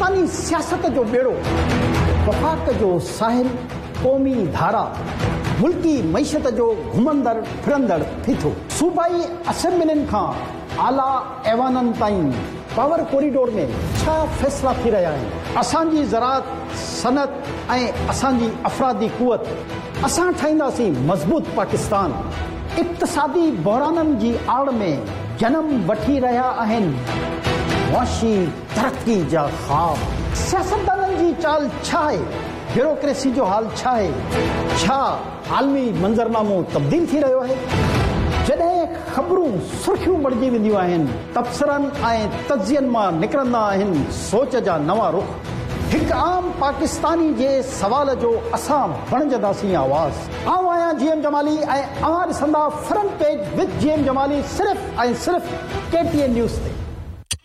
पाकिस्तानी सियासत जो बेड़ो वफ़ाक़ जो साहिल क़ौमी धारा मुल्की मईशत जो घुमंदड़ फिरंदड़ थी थो। सूबाई असेंबलियुनि खां आला ऐवाननि ताईं पावर कॉरिडोर में छा फ़ैसिला थी रहिया आहिनि? असांजी ज़राअत सनत ऐं असांजी अफ़रादी क़ुवत असां ठाहींदासीं मज़बूत पाकिस्तान। इक़्तिसादी बहराननि जी आड़ में जनम वठी रहिया आहिनि मुआशी तरक़ी जा ख़्वाब। सियासतदाननि जी चाल छा आहे? ब्यूरोक्रेसी जो हाल छा आहे? छा आलमी मंज़रनामो तब्दील थी रहियो आहे? जॾहिं ख़बरूं सुर्खियूं बणिजी वेंदियूं आहिनि, तबसरनि ऐं तज़ियनि मां निकिरंदा आहिनि सोच जा नवां रुख़। हिकु आम पाकिस्तानी जे सवाल जो असां बणजंदासीं आवाज़। आऊं आहियां जीएम जमाली ऐं अवां ॾिसंदा front page with GM Jamali सिर्फ़ ऐं सिर्फ़ KTN न्यूज़ ते।